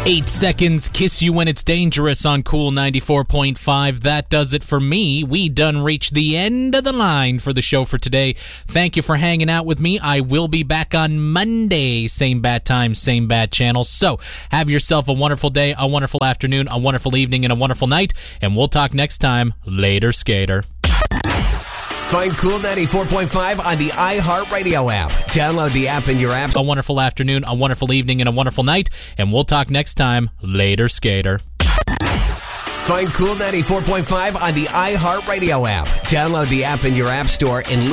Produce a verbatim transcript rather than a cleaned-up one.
Eight seconds, kiss you when it's dangerous on Cool ninety-four point five. That does it for me. We done reached the end of the line for the show for today. Thank you for hanging out with me. I will be back on Monday. Same bat time, same bat channel. So have yourself a wonderful day, a wonderful afternoon, a wonderful evening, and a wonderful night. And we'll talk next time. Later, skater. Find Cool ninety-four point five on the iHeartRadio app. Download the app in your app. A wonderful afternoon, a wonderful evening, and a wonderful night. And we'll talk next time. Later, skater. Find Cool ninety-four point five on the iHeartRadio app. Download the app in your app store and